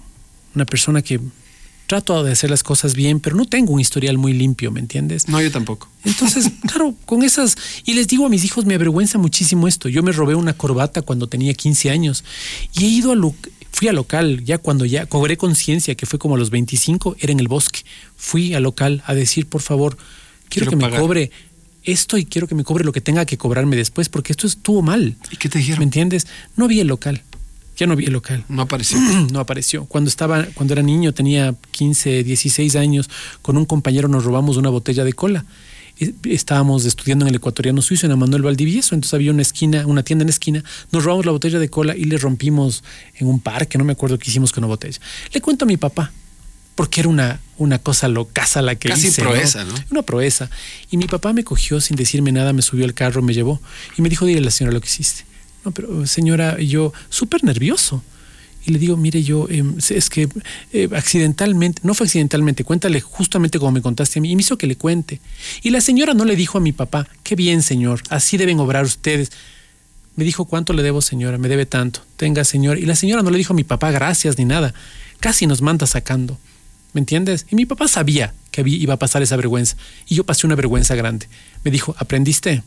una persona que trato de hacer las cosas bien, pero no tengo un historial muy limpio, ¿me entiendes? No, yo tampoco. Entonces, claro, con esas, y les digo a mis hijos, me avergüenza muchísimo esto, yo me robé una corbata cuando tenía quince años y he ido a lo Fui al local, ya cuando ya cobré conciencia, que fue como a los veinticinco, era en el bosque. Fui al local a decir, por favor, quiero, quiero que pagar. me cobre esto y quiero que me cobre lo que tenga que cobrarme después, porque esto estuvo mal. ¿Y qué te dijeron? ¿Me entiendes? No vi el local. Ya no vi el local. No apareció. No apareció. Cuando estaba, cuando era niño, tenía quince, dieciséis años, con un compañero nos robamos una botella de cola. Estábamos estudiando en el Ecuatoriano Suizo, en Manuel Valdivieso, entonces había una esquina, una tienda en esquina, nos robamos la botella de cola y le rompimos en un parque, no me acuerdo qué hicimos con la botella. Le cuento a mi papá, porque era una, una cosa locaza la que Casi hice. Casi proeza, ¿no? ¿no? Una proeza. Y mi papá me cogió sin decirme nada, me subió al carro, me llevó y me dijo, dile a la señora lo que hiciste. No, pero señora, yo súper nervioso. Y le digo, mire, yo, eh, es que eh, accidentalmente, no fue accidentalmente, cuéntale justamente como me contaste a mí. Y me hizo que le cuente. Y la señora no le dijo a mi papá, qué bien, señor, así deben obrar ustedes. Me dijo, ¿cuánto le debo, señora? Me debe tanto. Tenga, señor. Y la señora no le dijo a mi papá gracias ni nada. Casi nos manda sacando. ¿Me entiendes? Y mi papá sabía que iba a pasar esa vergüenza. Y yo pasé una vergüenza grande. Me dijo, ¿aprendiste?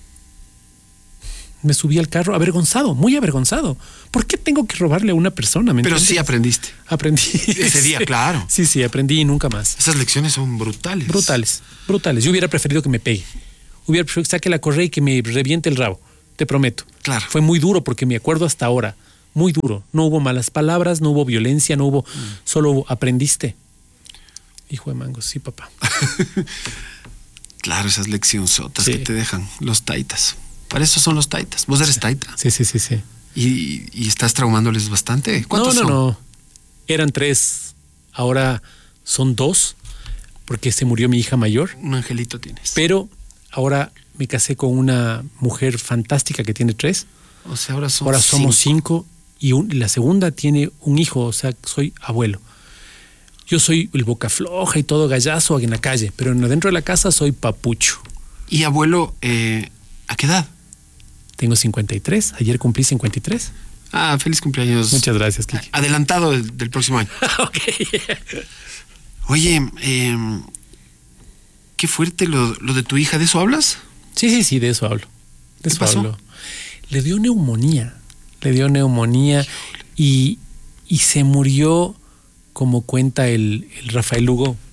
Me subí al carro avergonzado, muy avergonzado. ¿Por qué tengo que robarle a una persona? ¿Me Pero entiendes? sí aprendiste. Aprendí. Ese día, sí. claro. Sí, sí, aprendí y nunca más. Esas lecciones son brutales. Brutales, brutales. Yo hubiera preferido que me pegue. Hubiera preferido que saque la correa y que me reviente el rabo. Te prometo. Claro. Fue muy duro porque me acuerdo hasta ahora. Muy duro. No hubo malas palabras, no hubo violencia, no hubo... Mm. Solo hubo, aprendiste. Hijo de mango, sí, papá. Claro, esas leccionzotas sí. que te dejan los taitas. Para eso son los taitas. Vos eres taita. Sí, sí, sí, sí. ¿Y, y estás traumándoles bastante? ¿Cuántos no, no, son? No, no. Eran tres. Ahora son dos, porque se murió mi hija mayor. Un angelito tienes. Pero ahora me casé con una mujer fantástica que tiene tres. O sea, ahora, son ahora somos cinco. cinco y un, la segunda tiene un hijo, o sea, soy abuelo. Yo soy el boca floja y todo gallazo en la calle, pero dentro de la casa soy papucho. Y abuelo, eh, ¿a qué edad? Tengo cincuenta y tres, ayer cumplí cincuenta y tres. Ah, feliz cumpleaños. Muchas gracias, Kiki. Adelantado del, del próximo año. Ok. Oye, eh, qué fuerte lo, lo de tu hija, ¿de eso hablas? Sí, sí, sí, de eso hablo. De ¿Qué eso pasó? hablo. Le dio neumonía, le dio neumonía y, y se murió, como cuenta el, el Rafael Lugo,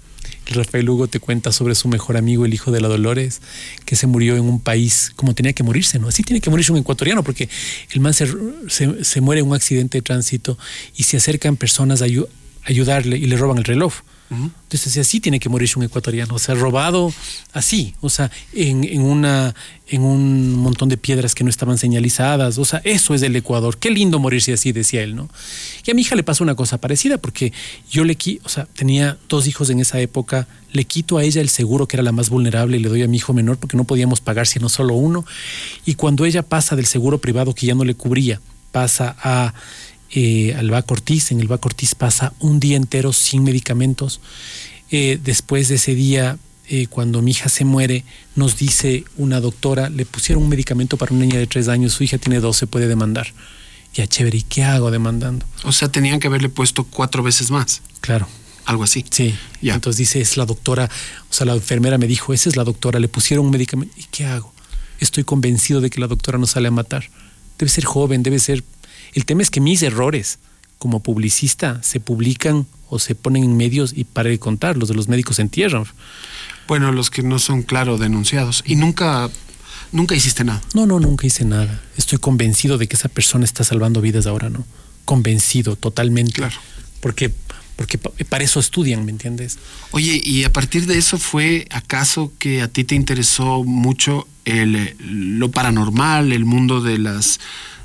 El Rafael Hugo te cuenta sobre su mejor amigo, el hijo de la Dolores, que se murió en un país como tenía que morirse, ¿no? Así tiene que morirse un ecuatoriano, porque el man se, se, se muere en un accidente de tránsito y se acercan personas a ayu- ayudarle y le roban el reloj. Uh-huh. Entonces así tiene que morirse un ecuatoriano, o sea, robado así, o sea, en, en, una, en un montón de piedras que no estaban señalizadas, o sea, eso es el Ecuador, qué lindo morirse así, decía él, ¿no? Y a mi hija le pasó una cosa parecida, porque yo le quito, o sea, tenía dos hijos en esa época, le quito a ella el seguro, que era la más vulnerable, y le doy a mi hijo menor porque no podíamos pagar sino solo uno, y cuando ella pasa del seguro privado que ya no le cubría, pasa a Eh, al Baco Ortiz, en el Baco Ortiz pasa un día entero sin medicamentos. Eh, después de ese día, eh, cuando mi hija se muere, nos dice una doctora, le pusieron un medicamento para una niña de tres años, su hija tiene doce, puede demandar. Ya, chévere, ¿y qué hago demandando? O sea, tenían que haberle puesto cuatro veces más. Claro. Algo así. Sí. Ya. Entonces dice, es la doctora, o sea, la enfermera me dijo, esa es la doctora, le pusieron un medicamento. ¿Y qué hago? Estoy convencido de que la doctora no sale a matar. Debe ser joven, debe ser... El tema es que mis errores como publicista se publican o se ponen en medios y para de contar, los de los médicos se entierran. Bueno, los que no son, claro, denunciados. Y nunca, nunca hiciste nada. No, no, nunca hice nada. Estoy convencido de que esa persona está salvando vidas ahora, ¿no? Convencido, totalmente. Claro. Porque, porque para eso estudian, ¿me entiendes? Oye, y a partir de eso fue, ¿acaso que a ti te interesó mucho el, lo paranormal, el mundo de las...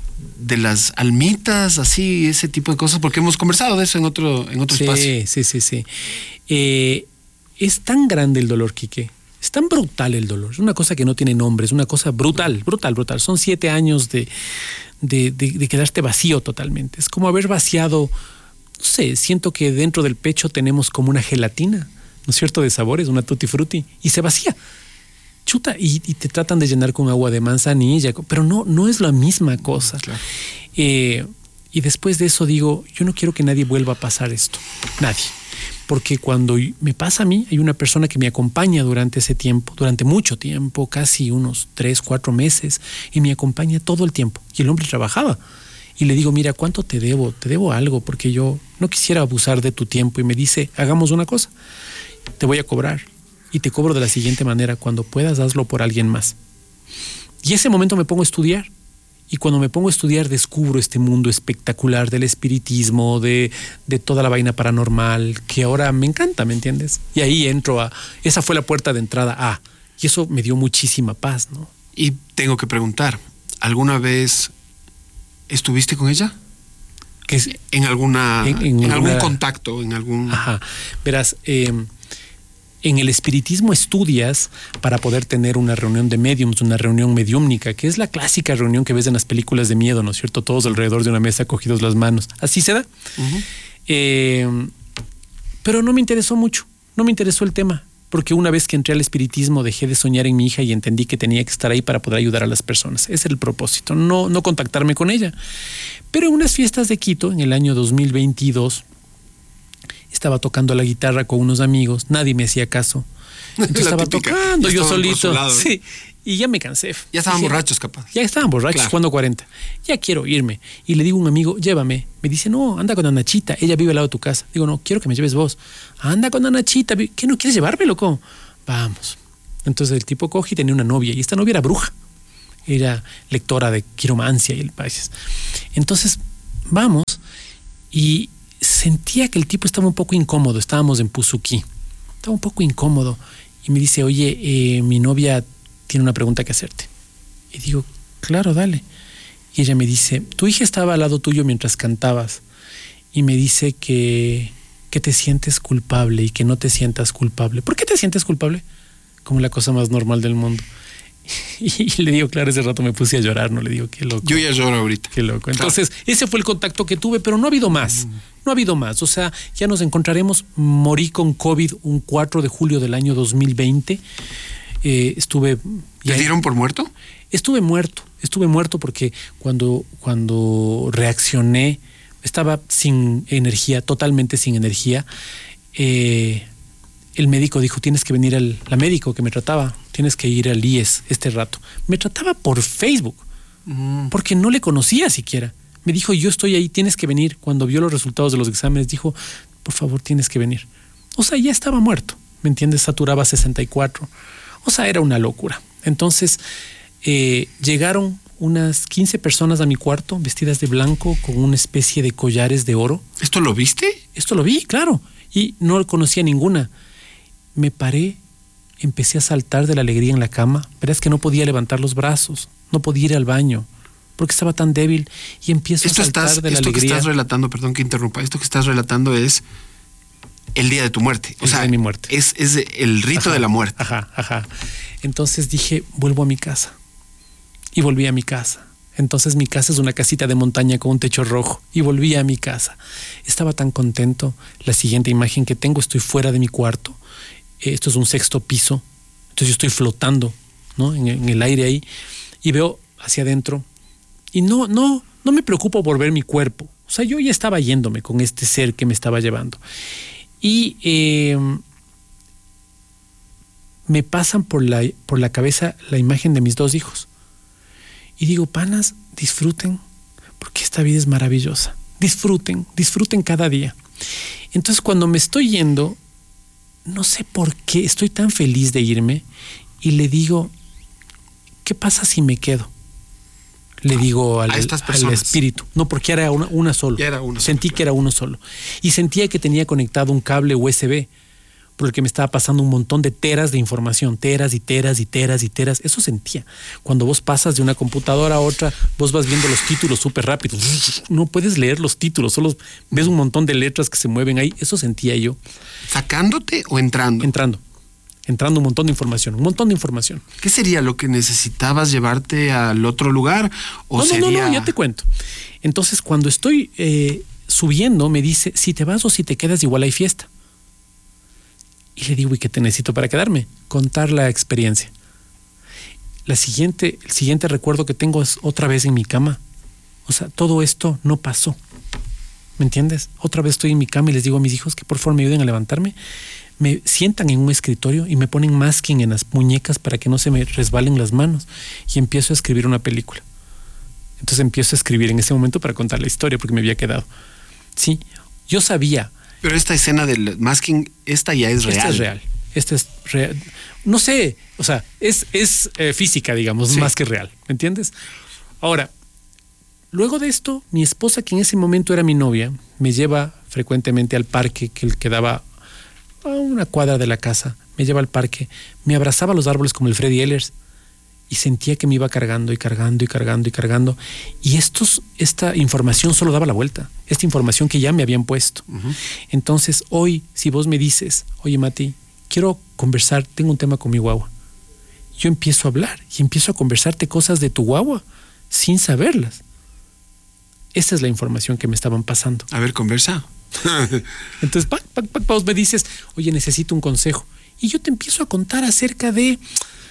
de las almitas, así, ese tipo de cosas? Porque hemos conversado de eso en otro, en otro sí, espacio. Sí, sí, sí. Eh, es tan grande el dolor, Quique. Es tan brutal el dolor. Es una cosa que no tiene nombre. Es una cosa brutal, brutal, brutal. Son siete años de, de, de, de quedarte vacío totalmente. Es como haber vaciado, no sé, siento que dentro del pecho tenemos como una gelatina, ¿no es cierto?, de sabores, una tutti frutti, y se vacía. Chuta, y, y te tratan de llenar con agua de manzanilla, pero no, no es la misma cosa. Claro. Eh, y después de eso digo, yo no quiero que nadie vuelva a pasar esto, nadie. Porque cuando me pasa a mí, hay una persona que me acompaña durante ese tiempo, durante mucho tiempo, casi unos tres, cuatro meses, y me acompaña todo el tiempo. Y el hombre trabajaba. Y le digo, mira, ¿cuánto te debo? Te debo algo, porque yo no quisiera abusar de tu tiempo. Y me dice, hagamos una cosa, te voy a cobrar. Y te cobro de la siguiente manera, cuando puedas hazlo por alguien más. Y ese momento me pongo a estudiar. Y cuando me pongo a estudiar descubro este mundo espectacular del espiritismo, de, de toda la vaina paranormal, que ahora me encanta, ¿me entiendes? Y ahí entro a... Esa fue la puerta de entrada a... Y eso me dio muchísima paz, ¿no? Y tengo que preguntar, ¿alguna vez estuviste con ella? ¿Qué es? En alguna... En, en, en alguna, algún contacto, en algún... Ajá. Verás... Eh, En el espiritismo estudias para poder tener una reunión de médiums, una reunión mediúmnica, que es la clásica reunión que ves en las películas de miedo, ¿no es cierto? Todos alrededor de una mesa cogidos las manos. Así se da. Uh-huh. Eh, pero no me interesó mucho, no me interesó el tema, porque una vez que entré al espiritismo dejé de soñar en mi hija y entendí que tenía que estar ahí para poder ayudar a las personas. Ese era el propósito, no, no contactarme con ella. Pero en unas fiestas de Quito, en el año dos mil veintidós, estaba tocando la guitarra con unos amigos, nadie me hacía caso. Entonces estaba típica. tocando yo solito. Sí, y ya me cansé. Ya estaban Dije, borrachos, capaz. Ya estaban borrachos, claro. Jugando cuarenta. Ya quiero irme. Y le digo a un amigo, llévame. Me dice, no, anda con Anachita, ella vive al lado de tu casa. Digo, no, quiero que me lleves vos. Anda con Anachita. ¿Qué, no quieres llevarme, loco? Vamos. Entonces el tipo coge y tenía una novia, y esta novia era bruja. Era lectora de quiromancia y el país. Entonces, vamos, y sentía que el tipo estaba un poco incómodo. Estábamos en Puzuquí. Estaba un poco incómodo. Y me dice, oye, eh, mi novia tiene una pregunta que hacerte. Y digo, claro, dale. Y ella me dice, tu hija estaba al lado tuyo mientras cantabas. Y me dice que, que te sientes culpable y que no te sientas culpable. ¿Por qué te sientes culpable? Como la cosa más normal del mundo. Y le digo, claro, ese rato me puse a llorar, no le digo, qué loco. Yo ya lloro ahorita. Qué loco. Entonces, claro, ese fue el contacto que tuve, pero no ha habido más. Mm. No ha habido más. O sea, ya nos encontraremos. Morí con COVID un cuatro de julio del año dos mil veinte. Eh, estuve... ¿Te dieron por muerto? Estuve muerto. Estuve muerto porque cuando, cuando reaccioné, estaba sin energía, totalmente sin energía. Eh... El médico dijo, tienes que venir al... La médico que me trataba, tienes que ir al I E S este rato. Me trataba por Facebook, mm. porque no le conocía siquiera. Me dijo, yo estoy ahí, tienes que venir. Cuando vio los resultados de los exámenes, dijo, por favor, tienes que venir. O sea, ya estaba muerto. ¿me entiendes? Saturaba sesenta y cuatro. O sea, era una locura. Entonces, eh, llegaron unas quince personas a mi cuarto, vestidas de blanco, con una especie de collares de oro. ¿Esto lo viste? Esto lo vi, claro. Y no conocía ninguna. Me paré, empecé a saltar de la alegría en la cama. Verás que no podía levantar los brazos, no podía ir al baño, porque estaba tan débil. Y empiezo esto a saltar estás, de la esto alegría. Esto que estás relatando, perdón que interrumpa, esto que estás relatando es el día de tu muerte. O el sea, día de mi muerte. Es, es el rito Ajá, de la muerte. Ajá, ajá. Entonces dije, vuelvo a mi casa. Y volví a mi casa. Entonces mi casa es una casita de montaña con un techo rojo. Y volví a mi casa. Estaba tan contento. La siguiente imagen que tengo, estoy fuera de mi cuarto. Esto es un sexto piso. Entonces yo estoy flotando, ¿no? En, en el aire ahí. Y veo hacia adentro. Y no, no, no me preocupo por ver mi cuerpo. O sea, yo ya estaba yéndome con este ser que me estaba llevando. Y eh, me pasan por la, por la cabeza la imagen de mis dos hijos. Y digo, panas, disfruten, porque esta vida es maravillosa. Disfruten, disfruten cada día. Entonces, cuando me estoy yendo, no sé por qué estoy tan feliz de irme y le digo, ¿qué pasa si me quedo? Le digo al, a estas al espíritu. No, porque era una, una solo. Ya era una Sentí sola, que era uno solo. Y sentía que tenía conectado un cable U S B, por el que me estaba pasando un montón de teras de información, teras y teras y teras y teras. Eso sentía. Cuando vos pasas de una computadora a otra, vos vas viendo los títulos súper rápido. No puedes leer los títulos, solo ves un montón de letras que se mueven ahí. Eso sentía yo. ¿Sacándote o entrando? Entrando. Entrando un montón de información, un montón de información. ¿Qué sería lo que necesitabas llevarte al otro lugar? ¿O no, no, sería... no, no, ya te cuento. Entonces, cuando estoy eh, subiendo, me dice, si te vas o si te quedas, igual hay fiesta. Y le digo, ¿y qué te necesito para quedarme? Contar la experiencia. La siguiente, el siguiente recuerdo que tengo es otra vez en mi cama. O sea, todo esto no pasó. ¿Me entiendes? Otra vez estoy en mi cama y les digo a mis hijos que por favor me ayuden a levantarme. Me sientan en un escritorio y me ponen masking en las muñecas para que no se me resbalen las manos. Y empiezo a escribir una película. Entonces empiezo a escribir en ese momento para contar la historia porque me había quedado. Sí, yo sabía. Pero esta escena del masking, esta ya es real. Esta es real. Esta es real. No sé, o sea, es, es eh, física, digamos, sí, más que real. ¿Me entiendes? Ahora, luego de esto, mi esposa, que en ese momento era mi novia, me lleva frecuentemente al parque que quedaba a una cuadra de la casa. Me lleva al parque, me abrazaba a los árboles como el Freddy Ehlers y sentía que me iba cargando y cargando y cargando y cargando. Y estos, esta información solo daba la vuelta. Esta información que ya me habían puesto. Uh-huh. Entonces, hoy, si vos me dices, oye, Mati, quiero conversar, tengo un tema con mi guagua. Yo empiezo a hablar y empiezo a conversarte cosas de tu guagua sin saberlas. Esa es la información que me estaban pasando. A ver, conversa. Entonces, pac, pac, pac, vos me dices, oye, necesito un consejo. Y yo te empiezo a contar acerca de...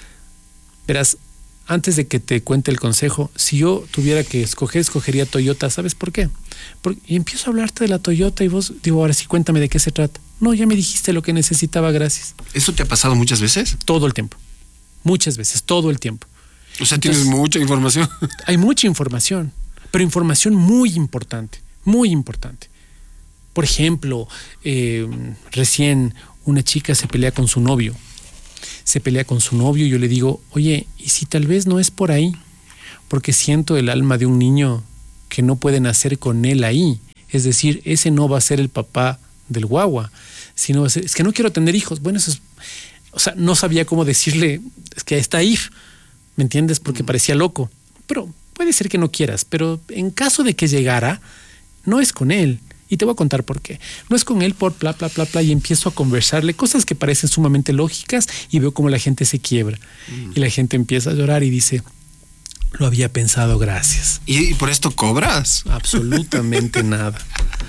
Verás, antes de que te cuente el consejo, si yo tuviera que escoger, escogería Toyota. ¿Sabes por qué? Porque, y empiezo a hablarte de la Toyota y vos, digo, ahora sí, cuéntame de qué se trata. No, ya me dijiste lo que necesitaba, gracias. ¿Eso te ha pasado muchas veces? Todo el tiempo. Muchas veces, todo el tiempo. O sea, Entonces, tienes mucha información. Hay mucha información, pero información muy importante, muy importante. Por ejemplo, eh, recién una chica se pelea con su novio. Se pelea con su novio y yo le digo, oye, ¿y si tal vez no es por ahí? Porque siento el alma de un niño que no puede nacer con él ahí. Es decir, ese no va a ser el papá del guagua, sino va a ser, es que no quiero tener hijos. Bueno, eso es, o sea, no sabía cómo decirle, es que está ahí, ¿me entiendes? Porque parecía loco. Pero puede ser que no quieras, pero en caso de que llegara, no es con él. Y te voy a contar por qué. No es con él por bla, bla, bla, bla, y empiezo a conversarle cosas que parecen sumamente lógicas y veo cómo la gente se quiebra. Mm. Y la gente empieza a llorar y dice, lo había pensado, gracias. ¿Y por esto cobras? Absolutamente nada.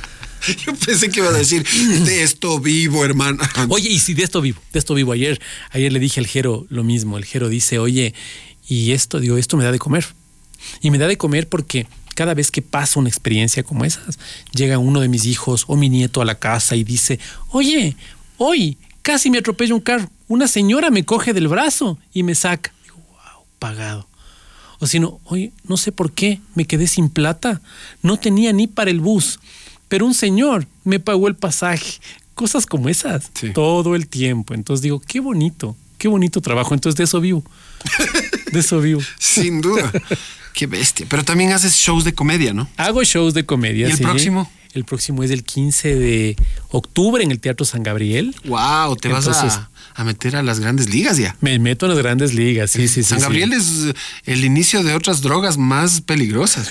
Yo pensé que ibas a decir, de esto vivo, hermano. Oye, y si de esto vivo, de esto vivo. Ayer, ayer le dije al Jero lo mismo. El Jero dice, oye, y esto, digo, esto me da de comer. Y me da de comer porque... cada vez que pasa una experiencia como esas, llega uno de mis hijos o mi nieto a la casa y dice, oye, hoy casi me atropella un carro, una señora me coge del brazo y me saca. Digo, wow, pagado. O si no, oye, no sé por qué, me quedé sin plata, no tenía ni para el bus, pero un señor me pagó el pasaje cosas como esas, Sí. todo el tiempo. Entonces digo, qué bonito, qué bonito trabajo. Entonces de eso vivo. De eso vivo. Sin duda. Qué bestia. Pero también haces shows de comedia, ¿no? Hago shows de comedia. ¿Y el sí. próximo? El próximo es el quince de octubre en el Teatro San Gabriel. Wow, te vas Entonces- a, a meter a las grandes ligas ya. Me meto en las grandes ligas, sí, sí, sí. San sí. Gabriel es el inicio de otras drogas más peligrosas.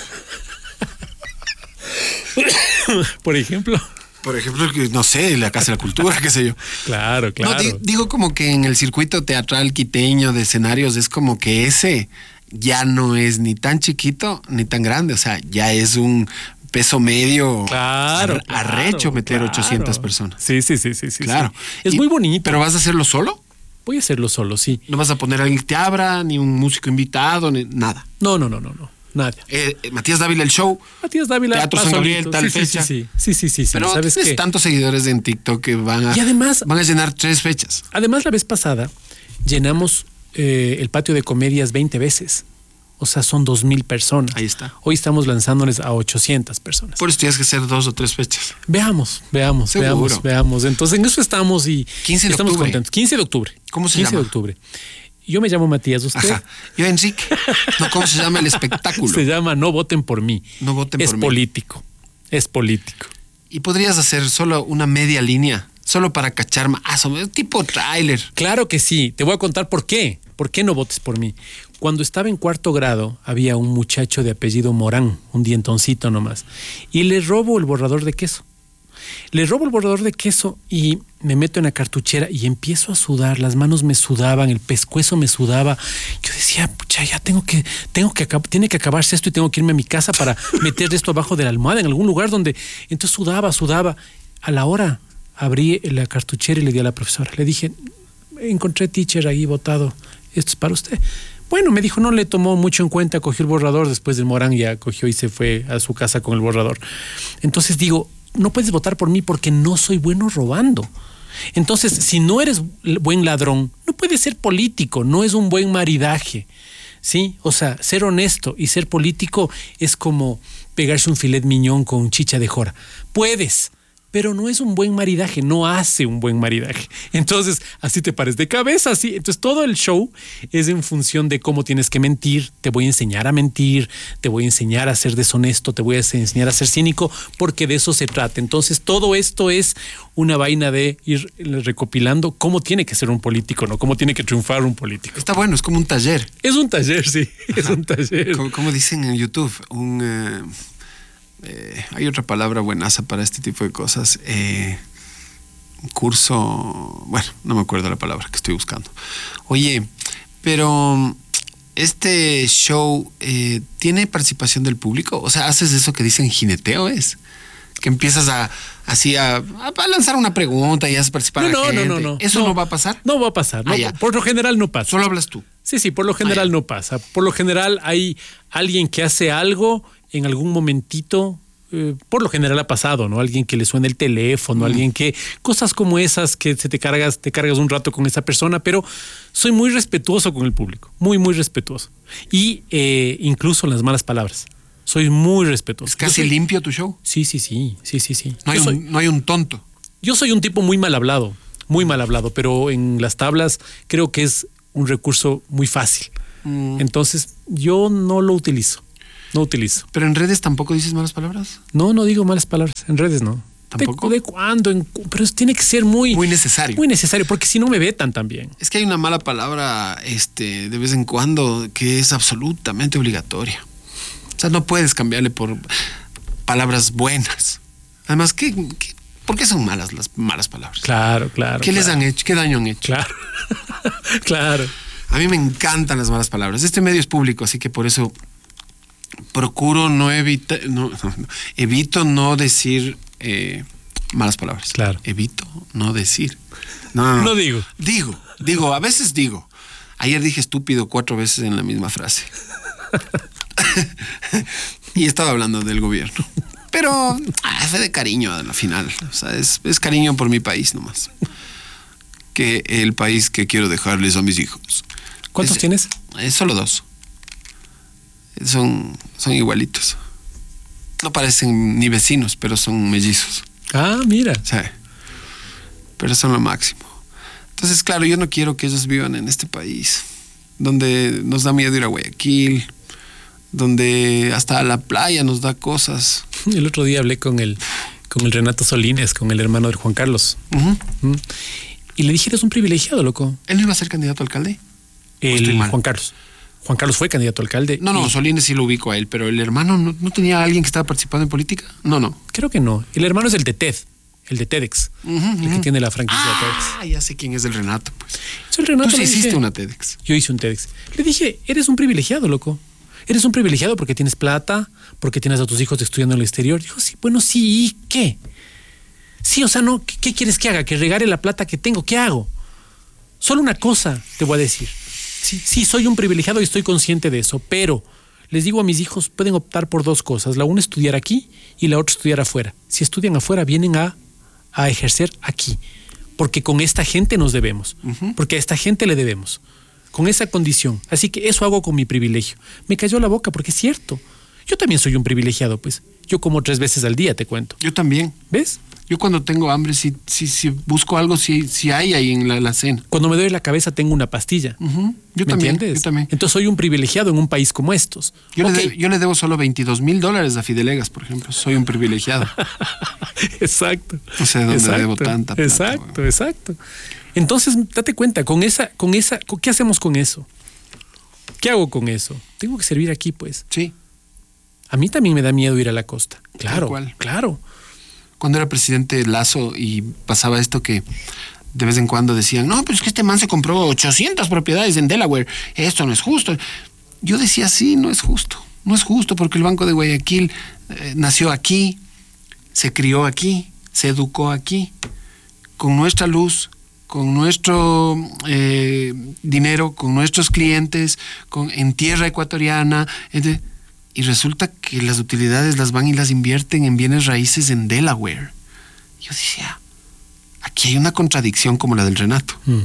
Por ejemplo. Por ejemplo, que, no sé, la Casa de la Cultura, qué sé yo. Claro, claro. No, di- digo como que en el circuito teatral quiteño de escenarios es como que ese ya no es ni tan chiquito ni tan grande. O sea, ya es un peso medio Claro, ar- claro, arrecho meter claro. ochocientas personas. Sí, sí, sí, sí, sí. Claro. sí. Es Y- muy bonito. ¿Pero vas a hacerlo solo? Voy a hacerlo solo, sí. ¿No vas a poner a alguien que te abra, ni un músico invitado, ni nada? No, no, no, no, no. Nada. Eh, eh, Matías Dávila, el show. Matías Dávila. Teatro va San Gabriel, solito. tal sí, fecha. Sí, sí, sí, sí, sí, sí. Pero ¿Sabes tienes qué? tantos seguidores en TikTok que van a, Y además- van a llenar tres fechas. Además, la vez pasada llenamos eh, el patio de comedias veinte veces. O sea, son dos mil personas. Ahí está. Hoy estamos lanzándoles a ochocientas personas. Por eso tienes que hacer dos o tres fechas. Veamos, veamos, Seguro. veamos, veamos. Entonces, en eso estamos y quince de estamos octubre. contentos. quince de octubre. ¿Cómo se quince llama? de octubre. Yo me llamo Matías, ¿usted? Ajá. Yo, Enrique. No, ¿cómo se llama el espectáculo? Se llama No voten por mí. No voten es por mí. político. Es político. Y podrías hacer solo una media línea, solo para cachar más, o menos, tipo tráiler. Claro que sí. Te voy a contar por qué. ¿Por qué no votes por mí? Cuando estaba en cuarto grado, había un muchacho de apellido Morán, un dientoncito nomás, y le robo el borrador de queso. Le robo el borrador de queso y me meto en la cartuchera y empiezo a sudar. Las manos me sudaban, el pescuezo me sudaba. Yo decía, pucha, ya tengo que, tengo que acab- tiene que acabarse esto y tengo que irme a mi casa para meter esto abajo de la almohada en algún lugar donde. Entonces sudaba, sudaba. A la hora abrí la cartuchera y le di a la profesora. Le dije, encontré teacher ahí botado. Esto es para usted. Bueno, me dijo, no le tomó mucho en cuenta, cogió el borrador, después del Morán ya cogió y se fue a su casa con el borrador. Entonces digo, no puedes votar por mí porque no soy bueno robando. Entonces, si no eres buen ladrón, no puedes ser político, no es un buen maridaje. ¿Sí? O sea, ser honesto y ser político es como pegarse un filet miñón con chicha de jora. Puedes, pero no es un buen maridaje, no hace un buen maridaje. Entonces, así te pares de cabeza, así. Entonces, todo el show es en función de cómo tienes que mentir. Te voy a enseñar a mentir, te voy a enseñar a ser deshonesto, te voy a enseñar a ser cínico, porque de eso se trata. Entonces, todo esto es una vaina de ir recopilando cómo tiene que ser un político, ¿no? Cómo tiene que triunfar un político. Está bueno, es como un taller. Es un taller, sí, es un taller. Como, como dicen en YouTube, un... eh, eh, hay otra palabra buenaza para este tipo de cosas. Eh, un curso... Bueno, no me acuerdo la palabra que estoy buscando. Oye, pero este show eh, ¿tiene participación del público? O sea, ¿haces eso que dicen jineteo? ¿Es? Que empiezas a así a, a lanzar una pregunta y haces participar a la No, no, gente. no, no, no. ¿Eso no, va a pasar? No va a pasar. No, Ah, ya. por lo general no pasa. Solo hablas tú. Sí, sí, por lo general Ah, ya. no pasa. Por lo general hay alguien que hace algo en algún momentito. Eh, por lo general ha pasado, ¿no? Alguien que le suena el teléfono, Mm. alguien que. Cosas como esas que se te cargas, te cargas un rato con esa persona, pero soy muy respetuoso con el público. Muy, muy respetuoso. Y eh, incluso en las malas palabras. Soy muy respetuoso. ¿Es casi Yo soy- limpio tu show? Sí, sí, sí. Sí, sí, sí. No hay, Yo soy- un, no hay un tonto. yo soy un tipo muy mal hablado, muy mal hablado, pero en las tablas creo que es un recurso muy fácil. Mm. Entonces, yo no lo utilizo. No utilizo. ¿Pero en redes tampoco dices malas palabras? No, no digo malas palabras. En redes no. ¿Tampoco? ¿De, de cuándo? En cu- pero es- tiene que ser muy, Muy necesario. muy necesario, porque si no me vetan también. Es que hay una mala palabra este, de vez en cuando que es absolutamente obligatoria. O sea, no puedes cambiarle por palabras buenas. Además, ¿qué, qué, ¿por qué son malas las malas palabras? Claro, claro. ¿Qué les claro, han hecho? ¿Qué daño han hecho? Claro. Claro. A mí me encantan las malas palabras. Este medio es público, así que por eso procuro no evitar, no, no, no, evito no decir eh, malas palabras. Claro. Evito no decir. No, no, no. No digo. Digo, digo, a veces digo. Ayer dije estúpido cuatro veces en la misma frase. Y estaba hablando del gobierno. Pero ah, fue de cariño al final. O sea, es, es cariño por mi país nomás. Que el país que quiero dejarles a mis hijos. ¿Cuántos Es- tienes? es solo dos. Son, son igualitos. No parecen ni vecinos, pero son mellizos. Ah, mira. O sea, pero son lo máximo. Entonces, claro, yo no quiero que ellos vivan en este país, donde nos da miedo ir a Guayaquil, donde hasta a la playa nos da cosas. El otro día hablé con el, con el Renato Solines, con el hermano de Juan Carlos. Uh-huh. ¿Mm? Y le dije, eres un privilegiado, loco. ¿Él no iba a ser candidato a alcalde? El Juan Carlos. Juan Carlos fue candidato a alcalde. No, no, y... Solines sí lo ubico a él, pero el hermano no, no tenía a alguien que estaba participando en política. No, no. Creo que no. El hermano es el de TED, el de TEDx, uh-huh, uh-huh. el que tiene la franquicia ah, de TEDx. Ah, ya sé quién es el Renato, pues. Es el Renato. Tú sí hiciste dije, una TEDx. Yo hice un TEDx. Le dije, eres un privilegiado, loco. Eres un privilegiado porque tienes plata, porque tienes a tus hijos estudiando en el exterior. Dijo, sí, bueno, sí, ¿y qué? Sí, o sea, no, ¿qué, qué quieres que haga? ¿Que regale la plata que tengo? ¿Qué hago? Solo una cosa te voy a decir. Sí, sí, soy un privilegiado y estoy consciente de eso, pero les digo a mis hijos, pueden optar por dos cosas. La una, estudiar aquí, y la otra, estudiar afuera. Si estudian afuera, vienen a, a ejercer aquí, porque con esta gente nos debemos, uh-huh. porque a esta gente le debemos, con esa condición. Así que eso hago con mi privilegio. Me cayó la boca porque es cierto. Yo también soy un privilegiado, pues. Yo como tres veces al día, te cuento. Yo también. ¿Ves? Yo cuando tengo hambre, si, si, si busco algo, si, si hay ahí en la, la cena. Cuando me doy la cabeza tengo una pastilla. Uh-huh. Yo ¿Me también, entiendes? Yo también. Entonces soy un privilegiado en un país como estos. Yo, okay. le, de, yo le debo solo veintidós mil dólares a Fidelegas, por ejemplo. Soy un privilegiado. Exacto. No sé de dónde exacto, debo tanta plata. Exacto, bueno. exacto. Entonces, date cuenta, con esa, con esa, ¿qué hacemos con eso? ¿Qué hago con eso? Tengo que servir aquí, pues. Sí. A mí también me da miedo ir a la costa. Claro, claro. Cuando era presidente Lazo y pasaba esto que de vez en cuando decían, no, pero es que este man se compró ochocientas propiedades en Delaware, esto no es justo. Yo decía, sí, no es justo. No es justo porque el Banco de Guayaquil eh, nació aquí, se crió aquí, se educó aquí, con nuestra luz, con nuestro eh, dinero, con nuestros clientes, con, en tierra ecuatoriana, en, y resulta que las utilidades las van y las invierten en bienes raíces en Delaware. Yo decía, aquí hay una contradicción como la del Renato, mm.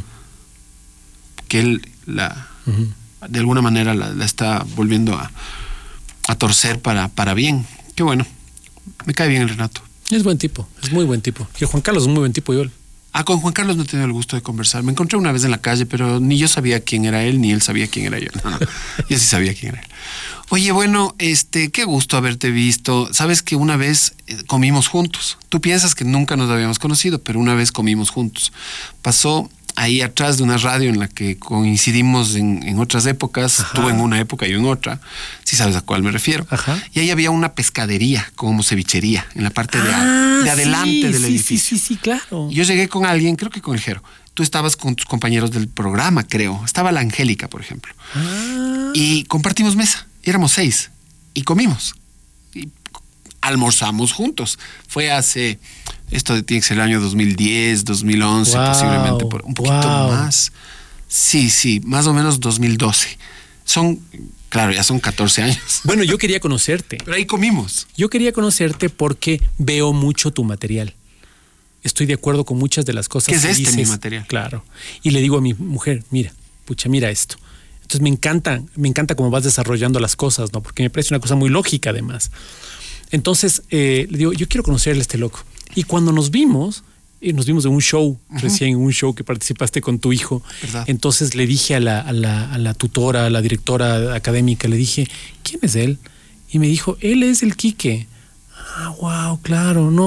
que él la, uh-huh. de alguna manera la, la está volviendo a, a torcer para, para bien. Qué bueno, me cae bien el Renato. Es buen tipo, es muy buen tipo. Y Juan Carlos es un muy buen tipo, igual. Ah, con Juan Carlos no he tenido el gusto de conversar. Me encontré una vez en la calle, pero ni yo sabía quién era él, ni él sabía quién era yo. No, no, yo sí sabía quién era él. Oye, bueno, este, qué gusto haberte visto. Sabes que una vez comimos juntos. Tú piensas que nunca nos habíamos conocido, pero una vez comimos juntos. Pasó ahí atrás de una radio en la que coincidimos en, en otras épocas. Ajá. Tú en una época y yo en otra. Si sabes a cuál me refiero. Ajá. Y ahí había una pescadería, como cevichería, en la parte de, ah, de adelante sí, del sí, edificio. Sí, sí, sí, claro. Yo llegué con alguien, creo que con el Jero. Tú estabas con tus compañeros del programa, creo. Estaba la Angélica, por ejemplo. Ah. Y compartimos mesa. Éramos seis. Y comimos. Y almorzamos juntos. Fue hace... Esto tiene que ser el año dos mil diez, dos mil once, wow, posiblemente. Por un poquito wow. más. Sí, sí. Más o menos dos mil doce. Son... Claro, ya son catorce años. Bueno, yo quería conocerte. Pero ahí comimos. Yo quería conocerte porque veo mucho tu material. Estoy de acuerdo con muchas de las cosas que que es este dices. Mi material. Claro. Y le digo a mi mujer, mira, pucha, mira esto. Entonces me encanta, me encanta cómo vas desarrollando las cosas, ¿no? Porque me parece una cosa muy lógica además. Entonces, eh, le digo, yo quiero conocerle a este loco. Y cuando nos vimos, eh, nos vimos en un show, uh-huh. recién en un show que participaste con tu hijo. ¿Verdad? Entonces le dije a la, a, la, a la tutora, a la directora académica, le dije, ¿quién es él? Y me dijo, él es el Quique. Ah, wow, claro, no.